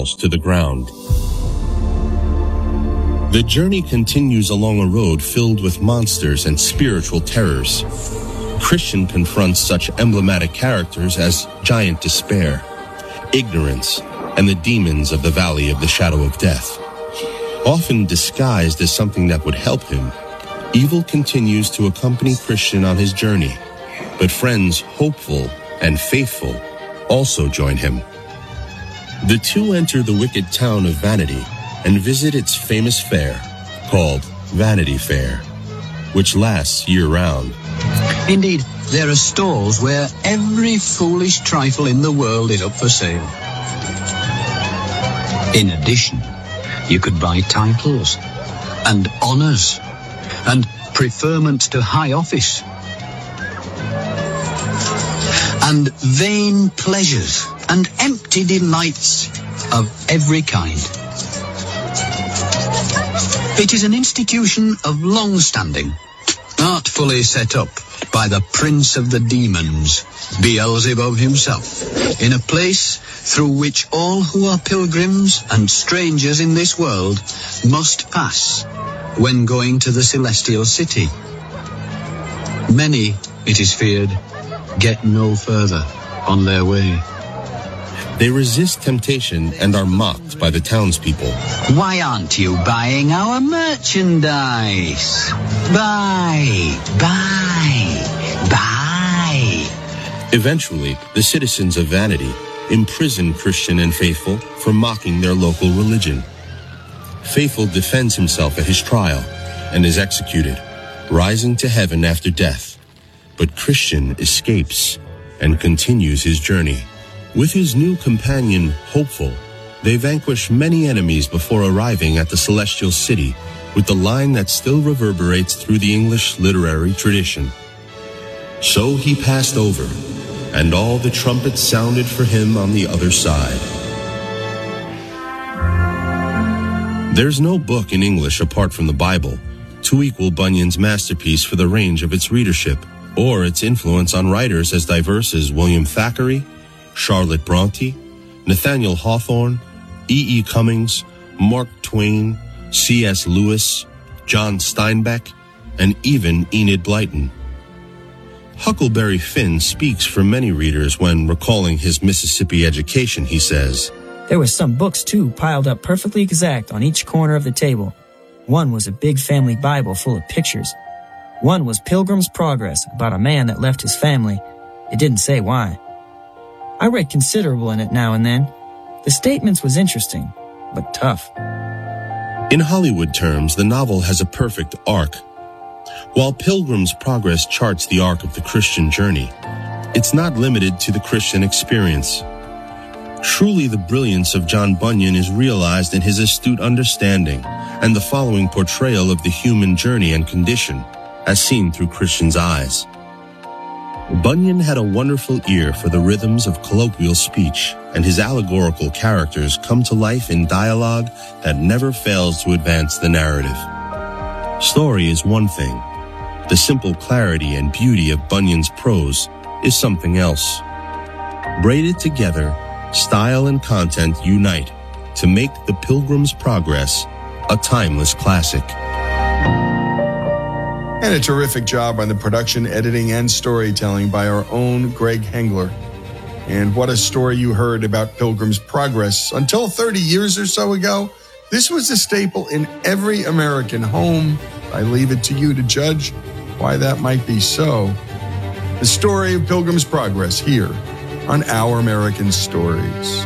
falls to the ground. The journey continues along a road filled with monsters and spiritual terrors. Christian confronts such emblematic characters as Giant Despair, Ignorance, and the demons of the Valley of the Shadow of Death. Often disguised as something that would help him, evil continues to accompany Christian on his journey, but friends Hopeful and Faithful also join him. The two enter the wicked town of Vanity and visit its famous fair, called Vanity Fair, which lasts year-round. Indeed, there are stalls where every foolish trifle in the world is up for sale. In addition, you could buy titles and honours and preferment to high office and vain pleasures and empty delights of every kind. It is an institution of long standing, artfully set up by the prince of the demons, Beelzebub himself, in a place through which all who are pilgrims and strangers in this world must pass when going to the celestial city. Many, it is feared, get no further on their way. They resist temptation and are mocked by the townspeople. Why aren't you buying our merchandise? Buy. Eventually, the citizens of Vanity imprison Christian and Faithful for mocking their local religion. Faithful defends himself at his trial and is executed, rising to heaven after death. But Christian escapes and continues his journey. With his new companion, Hopeful, they vanquish many enemies before arriving at the Celestial City with the line that still reverberates through the English literary tradition. So he passed over, and all the trumpets sounded for him on the other side. There's no book in English apart from the Bible to equal Bunyan's masterpiece for the range of its readership or its influence on writers as diverse as William Thackeray, Charlotte Bronte, Nathaniel Hawthorne, E. Cummings, Mark Twain, C.S. Lewis, John Steinbeck, and even Enid Blyton. Huckleberry Finn speaks for many readers when recalling his Mississippi education. He says, "There were some books, too, piled up perfectly exact on each corner of the table. One was a big family Bible full of pictures. One was Pilgrim's Progress, about a man that left his family. It didn't say why. I read considerable in it now and then. The statements was interesting, but tough." In Hollywood terms, the novel has a perfect arc. While Pilgrim's Progress charts the arc of the Christian journey, it's not limited to the Christian experience. Truly, the brilliance of John Bunyan is realized in his astute understanding and the following portrayal of the human journey and condition, as seen through Christian's eyes. Bunyan had a wonderful ear for the rhythms of colloquial speech, and his allegorical characters come to life in dialogue that never fails to advance the narrative. Story is one thing. The simple clarity and beauty of Bunyan's prose is something else. Braided together, style and content unite to make The Pilgrim's Progress a timeless classic. And a terrific job on the production, editing, and storytelling by our own Greg Hengler. And what a story you heard about Pilgrim's Progress. Until 30 years or so ago, this was a staple in every American home. I leave it to you to judge why that might be so. The story of Pilgrim's Progress here on Our American Stories.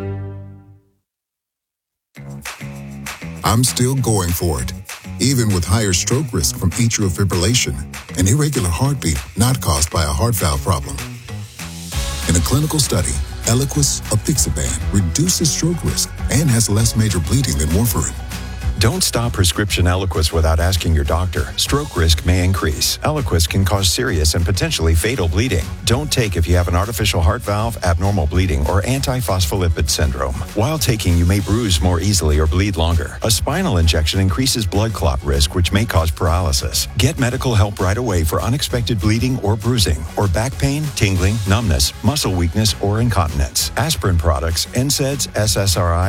I'm still going for it, even with higher stroke risk from atrial fibrillation, an irregular heartbeat not caused by a heart valve problem. In a clinical study, Eliquis apixaban reduces stroke risk and has less major bleeding than warfarin. Don't stop prescription Eliquis without asking your doctor. Stroke risk may increase. Eliquis can cause serious and potentially fatal bleeding. Don't take if you have an artificial heart valve, abnormal bleeding, or antiphospholipid syndrome. While taking, you may bruise more easily or bleed longer. A spinal injection increases blood clot risk, which may cause paralysis. Get medical help right away for unexpected bleeding or bruising, or back pain, tingling, numbness, muscle weakness, or incontinence. Aspirin products, NSAIDs, SSRI,